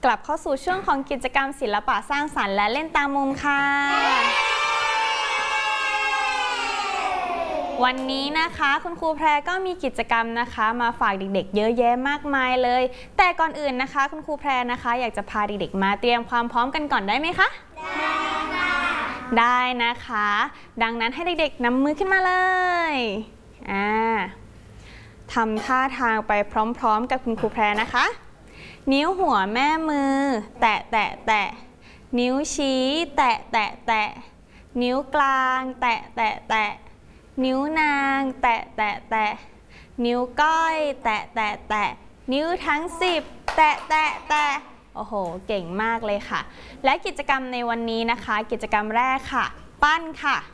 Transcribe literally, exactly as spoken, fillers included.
กลับเข้าสู่ช่วงของกิจกรรมศิลปะสร้างสรรค์และเล่นตามมุมค่ะวันนี้นะคะคุณครูแพรก็มีกิจกรรมนะคะมาฝากเด็กๆเยอะแยะมากมายเลยแต่ก่อนอื่นนะคะคุณครูแพรนะคะอยากจะพาเด็กๆมาเตรียมความพร้อมกันก่อนได้ไหมคะได้ค่ะได้นะคะดังนั้นให้เด็กๆนำมือขึ้นมาเลยอ่าทำท่าทางไปพร้อมๆกับคุณครูแพรนะคะนิ้วหัวแม่มือแตะแตะแตะนิ้วชี้แตะแตะแตะนิ้วกลางแตะแตะแตะนิ้วนางแตะแตะแตะนิ้วก้อยแตะแตะแตะนิ้วทั้งสิบแตะแตะแตะโอ้โหเก่งมากเลยค่ะและกิจกรรมในวันนี้นะคะกิจกรรมแรกค่ะปั้นค่ะ